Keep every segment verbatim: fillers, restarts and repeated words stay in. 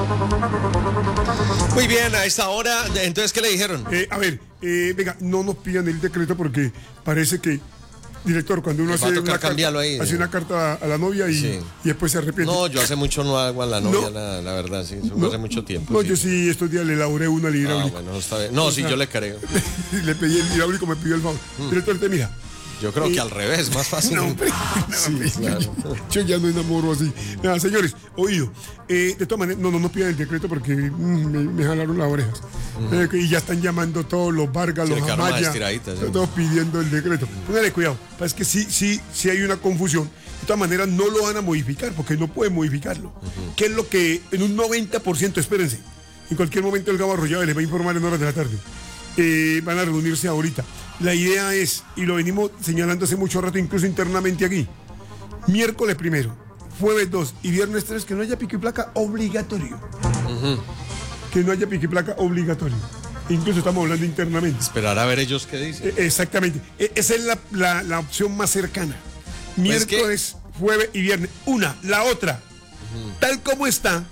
Muy bien, a esta hora, entonces, ¿qué le dijeron? Eh, a ver, eh, venga, no nos pidan el decreto porque parece que, director, cuando uno hace una, carta, ahí, hace sí. una carta a la novia y, sí. y después se arrepiente. No, yo hace mucho no hago a la novia, no, la, la verdad, sí, eso no, hace mucho tiempo. No, sí. yo sí estos días le elaboré una al hidráulico. Ah, bueno, está bien. No, o sí, sea, yo le creo. Le pedí el hidráulico, me pidió el favor. Mm. Director, te mira. Yo creo y, que al revés, más fácil. No, hombre, sí, no, claro. yo, yo ya no enamoro así. Nada, señores, oído. Eh, de todas maneras, no, no, no pidan el decreto porque mm, me, me jalaron las orejas. Uh-huh. eh, y ya están llamando todos los Vargas, sí, los Amaya. ¿Sí? Todos pidiendo el decreto. Póngale cuidado. Es que sí, sí, sí hay una confusión. De todas maneras, no lo van a modificar porque no pueden modificarlo. Uh-huh. ¿Qué es lo que en un noventa por ciento, espérense, en cualquier momento el Gabo Arroyave les va a informar en horas de la tarde? Eh, van a reunirse ahorita. La idea es, y lo venimos señalando hace mucho rato, incluso internamente aquí, miércoles primero, jueves dos y viernes tres, que no haya pico y placa obligatorio. Uh-huh. Que no haya pico y placa obligatorio. Incluso estamos hablando internamente. Esperar a ver ellos qué dicen. Eh, exactamente. Eh, esa es la, la, la opción más cercana. Miércoles, pues jueves y viernes. Una, la otra, uh-huh. tal como está,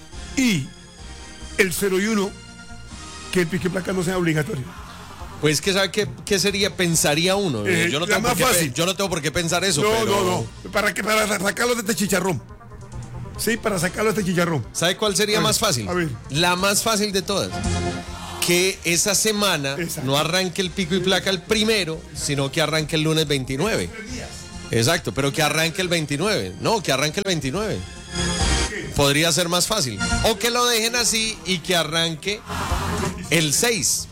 y el cero y uno, que el pico y placa no sea obligatorio. Pues que sabe qué, qué sería, pensaría uno. Eh, yo, no tengo por qué, yo no tengo por qué pensar eso. No, pero... no, no. Para, que, para sacarlo de este chicharrón. Sí, para sacarlo de este chicharrón. ¿Sabe cuál sería ver, más fácil? A ver. La más fácil de todas. Que esa semana Exacto. no arranque el pico y placa el primero, sino que arranque el lunes veintinueve. Exacto, pero que arranque el veintinueve. No, que arranque el veintinueve. Podría ser más fácil. O que lo dejen así y que arranque el seis.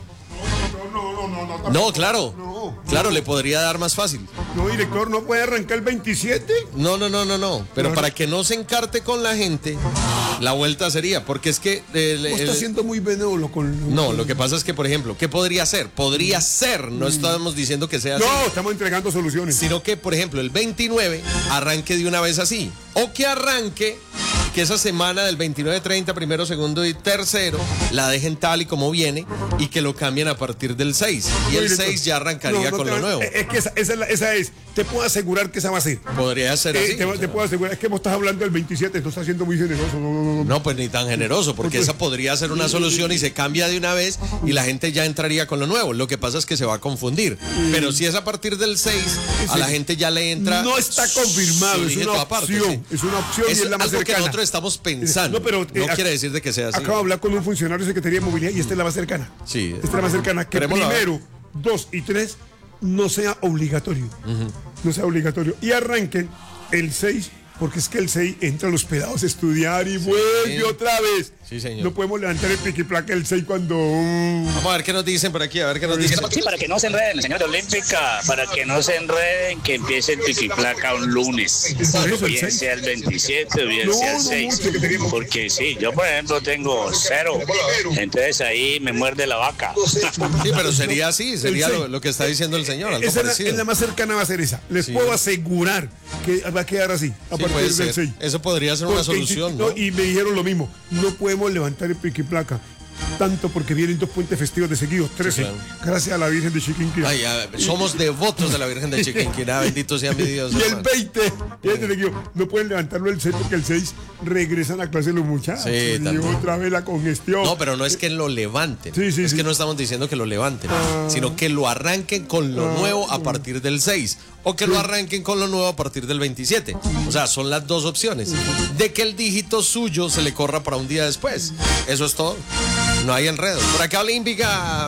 No, no, no, no, no, no, claro, no, claro, no. Le podría dar más fácil. No, director, ¿no puede arrancar el veintisiete? No, no, no, no, no, pero no, para que no se encarte con la gente, la vuelta sería, porque es que... El, el, está siendo muy benévolo con... No, lo que pasa es que, por ejemplo, ¿qué podría ser? Podría ser, no estamos diciendo que sea así. No, estamos entregando soluciones. Sino que, por ejemplo, el veintinueve arranque de una vez así, o que arranque... que esa semana del veintinueve, treinta, primero, segundo y tercero la dejen tal y como viene y que lo cambien a partir del seis. Y el seis ya arrancaría no, no con lo nuevo. Es que esa, esa, esa es, te puedo asegurar que esa va a ser. Podría ser así. Eh, te, te puedo asegurar, es que vos estás hablando del veintisiete, tú estás siendo muy generoso. No, no, no, no pues ni tan generoso, porque esa podría ser una solución y se cambia de una vez y la gente ya entraría con lo nuevo. Lo que pasa es que se va a confundir. Pero si es a partir del seis, a la gente ya le entra. No está confirmado, es una opción. Sí. Es una opción es y es la más cercana. Nosotros estamos pensando. No, pero, no eh, quiere decir de que sea así. Acabo de hablar con un funcionario de Secretaría de Movilidad y esta es la más cercana. Sí. Esta es la más cercana. Que primero, dos y tres no sea obligatorio. Uh-huh. No sea obligatorio. Y arranquen el seis, porque es que el seis entra a los pedados a estudiar y sí. vuelve otra vez. Sí, señor. No podemos levantar el pique y placa el seis cuando... Vamos a ver qué nos dicen por aquí, a ver qué nos dicen. Sí, para que no se enreden, señor Olímpica, para que no se enreden, que empiece el pique y placa un lunes. Bien sea el veintisiete o bien no, sea el seis. No, porque sí, yo por ejemplo tengo cero. Entonces ahí me muerde la vaca. Sí, pero sería así, sería lo, lo que está diciendo el señor. Algo esa parecido. Es la más cercana va a ser esa. Les sí. puedo asegurar que va a quedar así, a sí, partir del seis. Eso podría ser porque una solución, ¿no? Y me dijeron lo mismo, no podemos levantar el pique y placa, tanto porque vienen dos puentes festivos de seguidos, trece, sí, claro. gracias a la Virgen de Chiquinquirá. Ay, ya, somos devotos de la Virgen de Chiquinquirá, bendito sea mi Dios. Y el veinte, no pueden levantarlo el seis porque el seis regresan a clase los muchachos. Sí, y otra vez la congestión. No, pero no es que lo levanten, sí, sí, es sí. que no estamos diciendo que lo levanten, ah, sino que lo arranquen con lo ah, nuevo a partir del seis. O que sí. lo arranquen con lo nuevo a partir del veintisiete. O sea, son las dos opciones. De que el dígito suyo se le corra para un día después. Eso es todo. No hay enredo. Por acá Olímpica.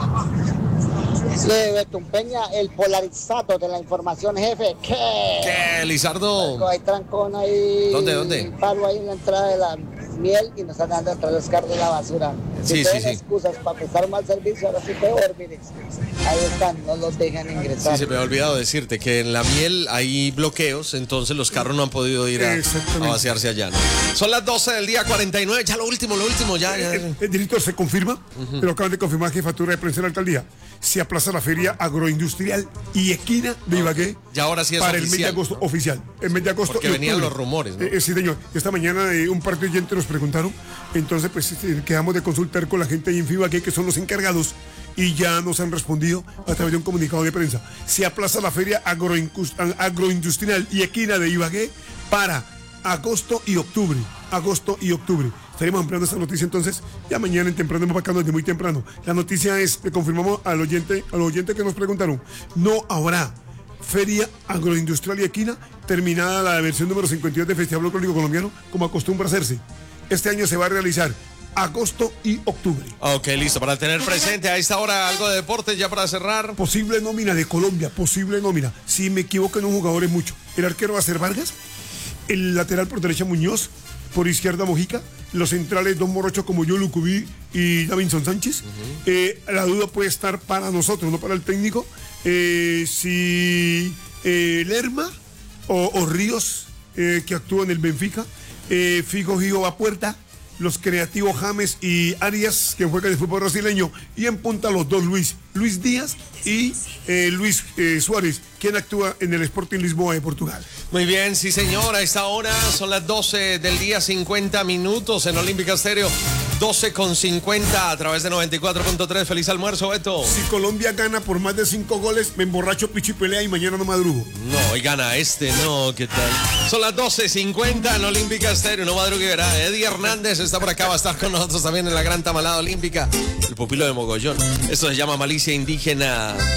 Sí, Betumpeña, el polarizado de la información, jefe. ¿Qué? ¿Qué, Lizardo? Hay trancón ahí. ¿Dónde, dónde? Un palo ahí en la entrada de la miel y nos están dando entre los carros de la basura. Sí, si sí, sí. excusas para prestar mal servicio, ahora sí peor, mire. Ahí están, no los dejan ingresar. Sí, se me ha olvidado decirte que en la miel hay bloqueos, entonces los carros no han podido ir a, a vaciarse allá, ¿no? Son las doce del día, cuarenta y nueve, ya lo último, lo último, ya. ya. El, el director se confirma, uh-huh. pero acaban de confirmar jefatura de prensa en la alcaldía. Se aplaza la feria agroindustrial y equina de Ibagué. Y ahora sí es para oficial. el mes de agosto oficial. El mes de agosto. Porque venían los rumores, ¿no? Eh, sí, señor. Esta mañana eh, un par de oyentes nos preguntaron. Entonces, pues eh, quedamos de consultar con la gente ahí en Ibagué, que son los encargados, y ya nos han respondido a través de un comunicado de prensa. Se aplaza la feria agroindustrial y equina de Ibagué para agosto y octubre. Agosto y octubre. Estaremos ampliando esta noticia entonces, ya mañana en temprano, hemos desde muy temprano. La noticia es, le confirmamos al oyente, al oyente que nos preguntaron, no habrá Feria Agroindustrial y Equina, terminada la versión número cincuenta y dos del Festival Folclórico Colombiano, como acostumbra hacerse. Este año se va a realizar agosto y octubre. Ok, listo, para tener presente a esta hora algo de deportes ya para cerrar. Posible nómina de Colombia, posible nómina. Si me equivoco en un jugador es mucho. El arquero va a ser Vargas, el lateral por derecha Muñoz, por izquierda Mojica, los centrales dos morochos como yo, Lucubí y Davinson Sánchez. Uh-huh. eh, la duda puede estar para nosotros, no para el técnico, eh, si eh, Lerma o, o Ríos, eh, que actúa en el Benfica, eh, Figo Gio a puerta, los creativos James y Arias, que juegan el fútbol brasileño, y en punta los dos Luis, Luis Díaz y eh, Luis eh, Suárez, quien actúa en el Sporting Lisboa de Portugal. Muy bien, sí señor, a esta hora son las doce del día, cincuenta minutos en Olímpica Estéreo, doce con cincuenta a través de noventa y cuatro punto tres. Feliz almuerzo, Beto. Si Colombia gana por más de cinco goles, me emborracho, picho y pelea y mañana no madrugo. No, y gana este, no, ¿qué tal? Son las doce cincuenta en Olímpica Estéreo, no madrugue, verá. Eddie Hernández está por acá, va a estar con nosotros también en la gran tamalada olímpica, el pupilo de Mogollón. Esto se llama Malicia Indígena.